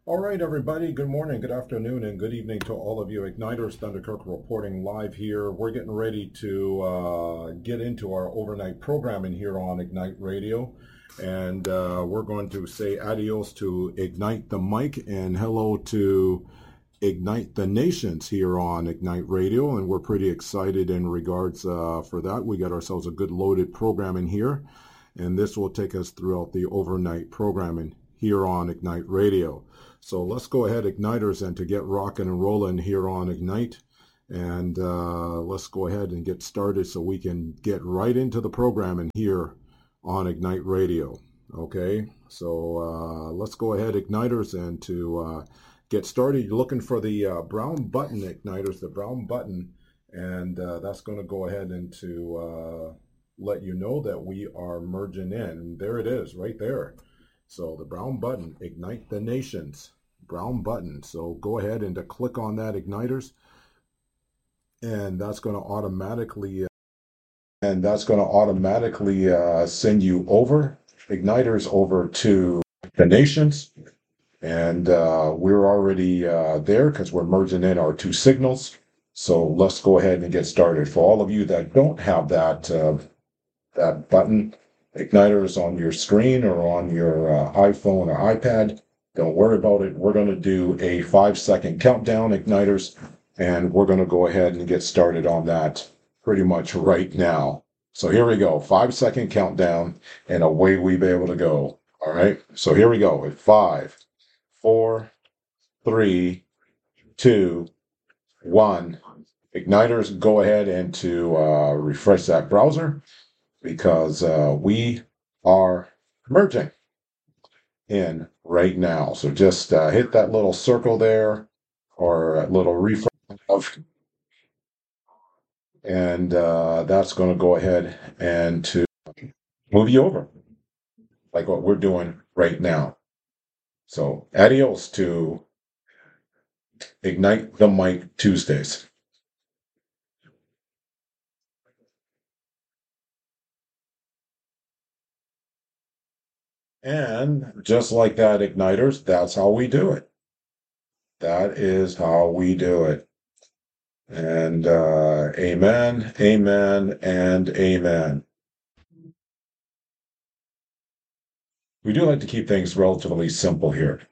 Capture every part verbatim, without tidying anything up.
All right, everybody. Good morning, good afternoon, and good evening to all of you Igniters. Thunderkirk reporting live here. We're getting ready to uh, get into our overnight programming here on Ignite Radio. And uh, we're going to say adios to Ignite the Mic and hello to Ignite the Nations here on Ignite Radio. And we're pretty excited in regards uh, for that. We got ourselves a good loaded program in here. And this will take us throughout the overnight programming here on Ignite Radio. So let's go ahead, Igniters, and to get rocking and rolling here on Ignite. And uh, let's go ahead and get started so we can get right into the programming here on Ignite Radio. Okay, so uh, let's go ahead, Igniters, and to uh, get started, you're looking for the uh, brown button, Igniters, the brown button. And uh, that's going to go ahead and to uh, let you know that we are merging in. And there it is, right there. So the brown button, Ignite the Nations, brown button. So go ahead and to click on that, Igniters, and that's going to automatically, uh, and that's going to automatically uh, send you over, Igniters, over to the Nations. And uh, we're already uh, there because we're merging in our two signals. So let's go ahead and get started. For all of you that don't have that uh, that button, Igniters, on your screen or on your uh, iPhone or iPad, don't worry about it. We're going to do a five second countdown, Igniters, and we're going to go ahead and get started on that pretty much right now. So here we go, five second countdown, and away we be able to go. All right, so here we go at five, four, three, two, one. Igniters, go ahead and to uh, refresh that browser, because uh, we are merging in right now. So just uh, hit that little circle there, or a little refresh of, and uh, that's going to go ahead and to move you over, like what we're doing right now. So adios to Ignite the Mic Tuesdays. And just like that, Igniters, that's how we do it. That is how we do it. And uh, amen, amen, and amen. We do like to keep things relatively simple here.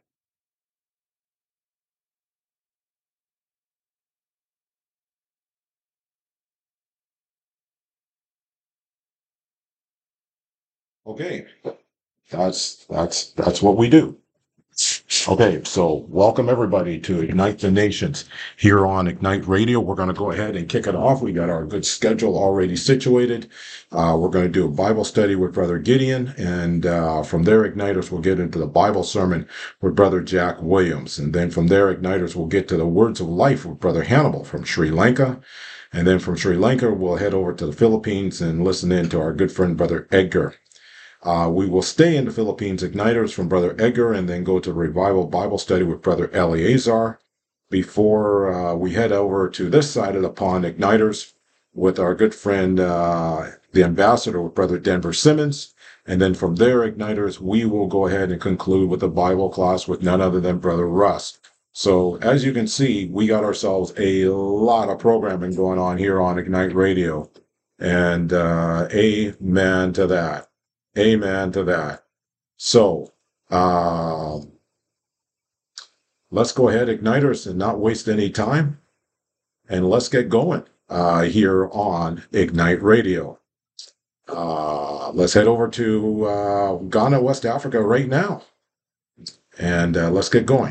Okay. That's that's that's what we do. Okay, so welcome everybody to Ignite the Nations here on Ignite Radio. We're going to go ahead and kick it off. We got our good schedule already situated. Uh, we're going to do a Bible study with Brother Gideon, and uh, from there, Igniters, we'll get into the Bible sermon with Brother Jack Williams, and then from there, Igniters, we'll get to the Words of Life with Brother Hannibal from Sri Lanka, and then from Sri Lanka, we'll head over to the Philippines and listen in to our good friend Brother Edgar. Uh, we will stay in the Philippines, Igniters, from Brother Edgar, and then go to Revival Bible Study with Brother Eleazar before uh, we head over to this side of the pond, Igniters, with our good friend, uh, the Ambassador, with Brother Denver Simmons. And then from there, Igniters, we will go ahead and conclude with a Bible class with none other than Brother Russ. So as you can see, we got ourselves a lot of programming going on here on Ignite Radio. And uh, amen to that. Amen to that. So, uh, let's go ahead, Igniters, and not waste any time. And let's get going uh, here on Ignite Radio. Uh, let's head over to uh, Ghana, West Africa right now. And uh, let's get going.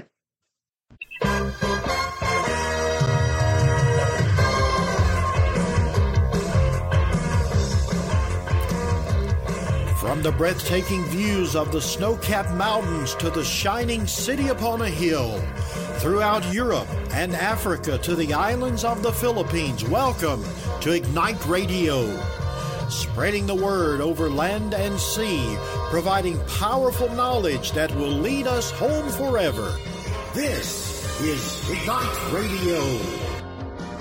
From the breathtaking views of the snow-capped mountains to the shining city upon a hill, throughout Europe and Africa to the islands of the Philippines, welcome to Ignite Radio. Spreading the word over land and sea, providing powerful knowledge that will lead us home forever. This is Ignite Radio.